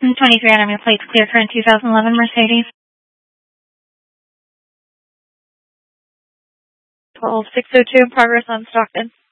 23 enemy plates clear current 2011 Mercedes. 12602, progress on Stockton.